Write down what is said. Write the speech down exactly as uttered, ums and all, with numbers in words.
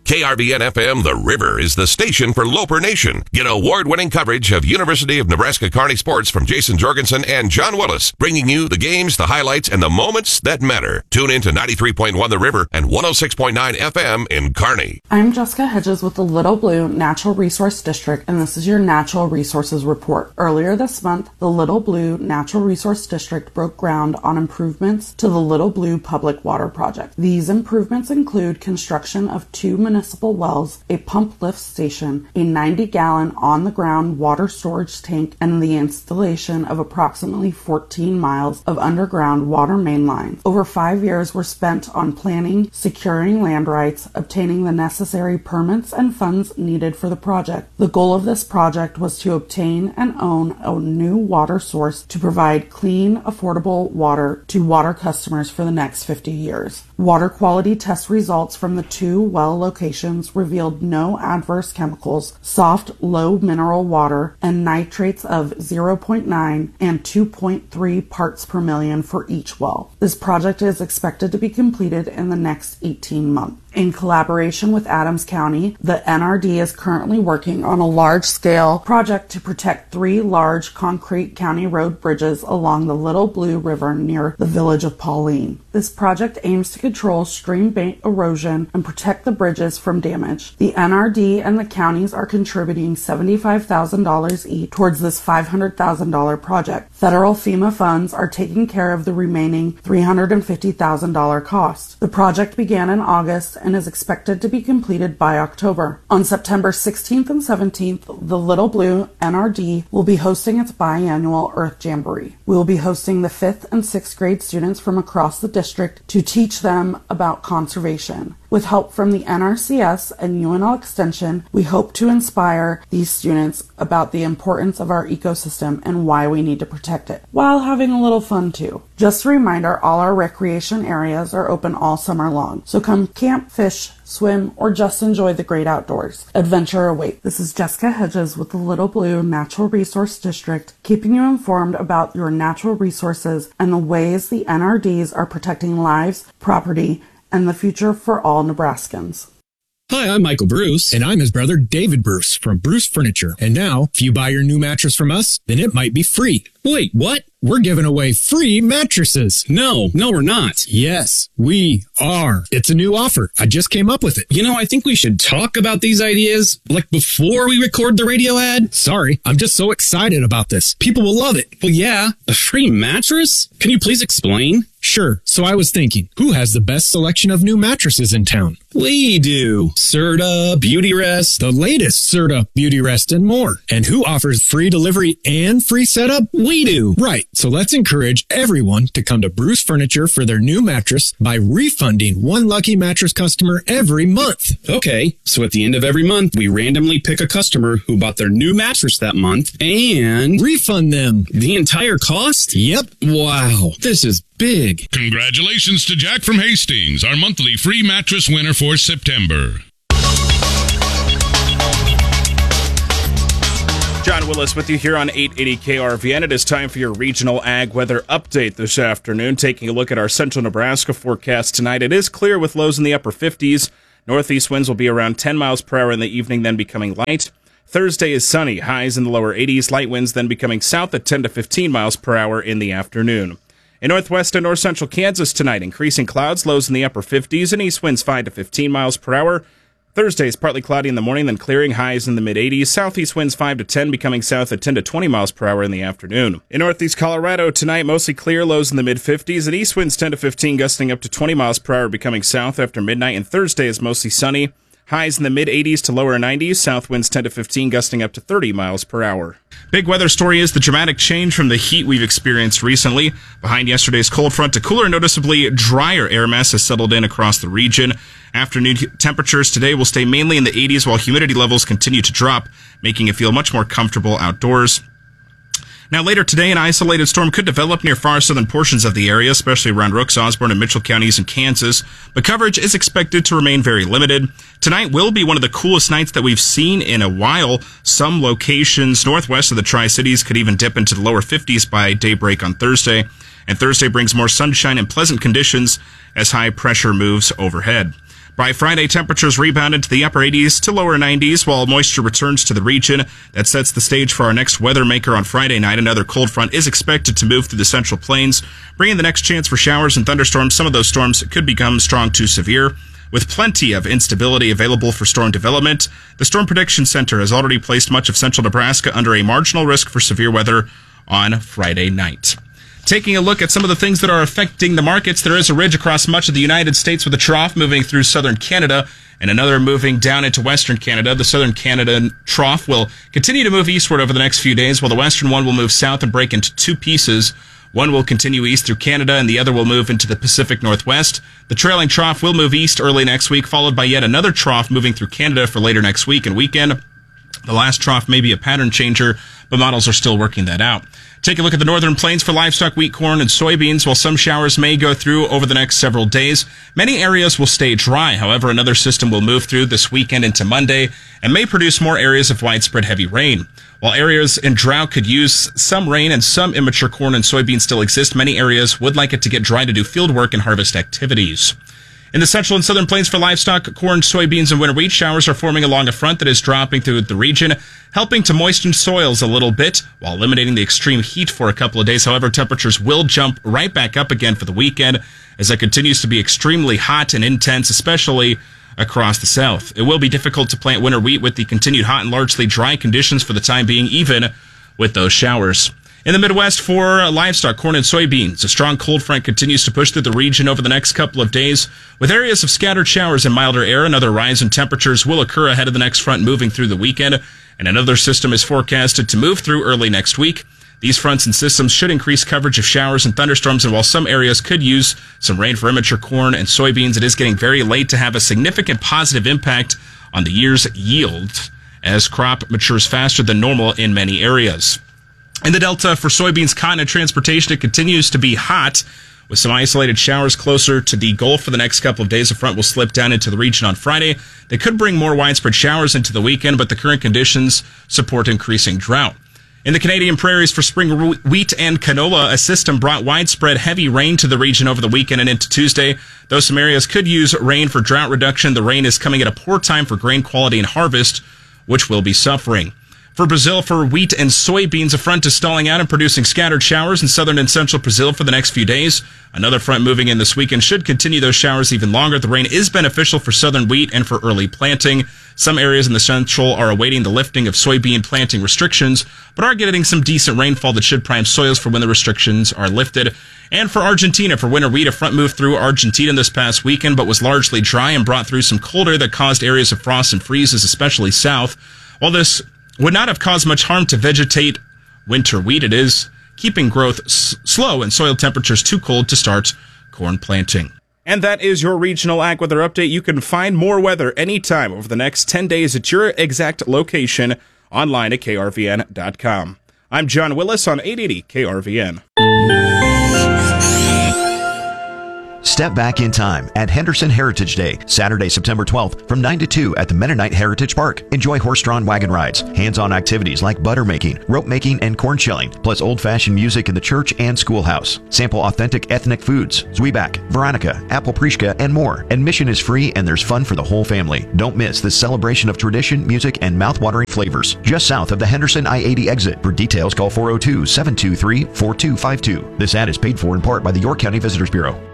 K R V N F M The River is the station for Loper Nation. Get award-winning coverage of University of Nebraska-Kearney sports from Jason Jorgensen and John Willis, bringing you the games, the highlights, and the moments that matter. Tune in to ninety-three point one The River and one oh six point nine F M in Kearney. I'm Jessica Hedges with the Little Blue Natural Resource District, and this is your Natural Resources Report. Earlier this month, the Little Blue Natural Resource District broke ground on improvements to the Little Blue Public Water Project. These improvements include construction of two municipal wells, a pump lift station, a ninety gallon on-the-ground water storage tank, and the installation of approximately fourteen miles of underground water main lines. Over five years were spent on planning, securing land rights, obtaining the necessary permits and funds needed for the project. The goal of this project was to obtain and own a new water source to provide clean, affordable water to water customers for the next fifty years. Water quality test results from the two well locations revealed no adverse chemicals, soft, low mineral water, and nitrates of zero point nine and two point three parts per million for each well. This project is expected to be completed in the next eighteen months. In collaboration with Adams County, the N R D is currently working on a large-scale project to protect three large concrete county road bridges along the Little Blue River near the village of Pauline. This project aims to control stream bank erosion and protect the bridges from damage. The N R D and the counties are contributing seventy-five thousand dollars each towards this five hundred thousand dollars project. Federal FEMA funds are taking care of the remaining three hundred fifty thousand dollars cost. The project began in August and is expected to be completed by October. On September sixteenth and seventeenth, the Little Blue N R D will be hosting its biannual Earth Jamboree. We will be hosting the fifth and sixth grade students from across the district to teach them about conservation. With help from the N R C S and U N L Extension, we hope to inspire these students about the importance of our ecosystem and why we need to protect it, while having a little fun too. Just a reminder, all our recreation areas are open all summer long, so come camp, fish, swim, or just enjoy the great outdoors. Adventure awaits. This is Jessica Hedges with the Little Blue Natural Resource District, keeping you informed about your natural resources and the ways the N R Ds are protecting lives, property, and the future for all Nebraskans. Hi, I'm Michael Bruce. And I'm his brother, David Bruce, from Bruce Furniture. And now, if you buy your new mattress from us, then it might be free. Wait, what? We're giving away free mattresses. No, no, we're not. Yes, we are. It's a new offer. I just came up with it. You know, I think we should talk about these ideas, like, before we record the radio ad. Sorry, I'm just so excited about this. People will love it. Well, yeah, a free mattress? Can you please explain? Sure. So I was thinking, who has the best selection of new mattresses in town? We do. Serta, Beautyrest, the latest Serta, Beautyrest, and more. And who offers free delivery and free setup? We do. Right. So let's encourage everyone to come to Bruce Furniture for their new mattress by refunding one lucky mattress customer every month. Okay. So at the end of every month, we randomly pick a customer who bought their new mattress that month and refund them the entire cost? Yep. Wow. This is big. Congratulations to Jack from Hastings, our monthly free mattress winner for September. John Willis with you here on eight eighty K R V N. It is time for your regional ag weather update this afternoon. Taking a look at our central Nebraska forecast tonight. It is clear with lows in the upper fifties. Northeast winds will be around ten miles per hour in the evening, then becoming light. Thursday is sunny, highs in the lower eighties, light winds then becoming south at ten to fifteen miles per hour in the afternoon. In northwest and north central Kansas tonight, increasing clouds, lows in the upper fifties, and east winds five to fifteen miles per hour. Thursday is partly cloudy in the morning, then clearing, highs in the mid-eighties. Southeast winds five to ten, becoming south at ten to twenty miles per hour in the afternoon. In northeast Colorado tonight, mostly clear, lows in the mid-fifties, and east winds ten to fifteen, gusting up to twenty miles per hour, becoming south after midnight. And Thursday is mostly sunny, highs in the mid-eighties to lower nineties. South winds ten to fifteen, gusting up to thirty miles per hour. Big weather story is the dramatic change from the heat we've experienced recently. Behind yesterday's cold front, a cooler, noticeably drier air mass has settled in across the region. Afternoon temperatures today will stay mainly in the eighties while humidity levels continue to drop, making it feel much more comfortable outdoors. Now, later today, an isolated storm could develop near far southern portions of the area, especially around Rooks, Osborne, and Mitchell counties in Kansas, but coverage is expected to remain very limited. Tonight will be one of the coolest nights that we've seen in a while. Some locations northwest of the Tri-Cities could even dip into the lower fifties by daybreak on Thursday, and Thursday brings more sunshine and pleasant conditions as high pressure moves overhead. By Friday, temperatures rebound into the upper eighties to lower nineties while moisture returns to the region. That sets the stage for our next weather maker on Friday night. Another cold front is expected to move through the central plains, bringing the next chance for showers and thunderstorms. Some of those storms could become strong to severe. With plenty of instability available for storm development, the Storm Prediction Center has already placed much of central Nebraska under a marginal risk for severe weather on Friday night. Taking a look at some of the things that are affecting the markets, there is a ridge across much of the United States with a trough moving through southern Canada and another moving down into western Canada. The southern Canada trough will continue to move eastward over the next few days, while the western one will move south and break into two pieces. One will continue east through Canada, and the other will move into the Pacific Northwest. The trailing trough will move east early next week, followed by yet another trough moving through Canada for later next week and weekend. The last trough may be a pattern changer, but models are still working that out. Take a look at the northern plains for livestock, wheat, corn, and soybeans. While some showers may go through over the next several days, many areas will stay dry. However, another system will move through this weekend into Monday and may produce more areas of widespread heavy rain. While areas in drought could use some rain and some immature corn and soybeans still exist, many areas would like it to get dry to do field work and harvest activities. In the central and southern plains for livestock, corn, soybeans, and winter wheat, showers are forming along a front that is dropping through the region, helping to moisten soils a little bit while eliminating the extreme heat for a couple of days. However, temperatures will jump right back up again for the weekend as it continues to be extremely hot and intense, especially across the south. It will be difficult to plant winter wheat with the continued hot and largely dry conditions for the time being, even with those showers. In the Midwest for livestock, corn and soybeans, a strong cold front continues to push through the region over the next couple of days. With areas of scattered showers and milder air, another rise in temperatures will occur ahead of the next front moving through the weekend, and another system is forecasted to move through early next week. These fronts and systems should increase coverage of showers and thunderstorms, and while some areas could use some rain for immature corn and soybeans, it is getting very late to have a significant positive impact on the year's yield as crop matures faster than normal in many areas. In the Delta for soybeans, cotton, and transportation, it continues to be hot with some isolated showers closer to the Gulf for the next couple of days. The front will slip down into the region on Friday. They could bring more widespread showers into the weekend, but the current conditions support increasing drought. In the Canadian prairies for spring wheat and canola, a system brought widespread heavy rain to the region over the weekend and into Tuesday. Though some areas could use rain for drought reduction, the rain is coming at a poor time for grain quality and harvest, which will be suffering. For Brazil, for wheat and soybeans, a front is stalling out and producing scattered showers in southern and central Brazil for the next few days. Another front moving in this weekend should continue those showers even longer. The rain is beneficial for southern wheat and for early planting. Some areas in the central are awaiting the lifting of soybean planting restrictions, but are getting some decent rainfall that should prime soils for when the restrictions are lifted. And for Argentina, for winter wheat, a front moved through Argentina this past weekend, but was largely dry and brought through some cold air that caused areas of frost and freezes, especially south. While this would not have caused much harm to vegetate winter wheat, it is keeping growth s- slow and soil temperatures too cold to start corn planting. And that is your regional ag weather update. You can find more weather anytime over the next ten days at your exact location online at K R V N dot com. I'm John Willis on eight eighty K R V N. Step back in time at Henderson Heritage Day, Saturday, September twelfth, from nine to two at the Mennonite Heritage Park. Enjoy horse-drawn wagon rides, hands-on activities like butter making, rope making, and corn shelling, plus old-fashioned music in the church and schoolhouse. Sample authentic ethnic foods, zwieback, veronica, apple prishka, and more. Admission is free and there's fun for the whole family. Don't miss this celebration of tradition, music, and mouth-watering flavors. Just south of the Henderson I eighty exit. For details, call four oh two, seven two three, four two five two. This ad is paid for in part by the York County Visitors Bureau.